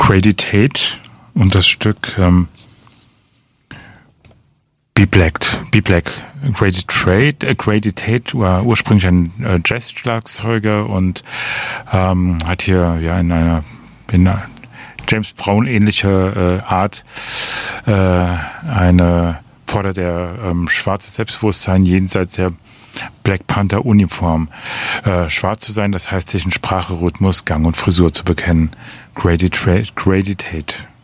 Grady Tate und das Stück Be Black. Grady Tate war ursprünglich ein Jazz-Schlagzeuger und hat hier ja in einer James Brown ähnliche Art fordert er schwarzes Selbstbewusstsein jenseits der Black Panther Uniform. Schwarz zu sein, das heißt sich in Sprache, Rhythmus, Gang und Frisur zu bekennen. Grady Tate.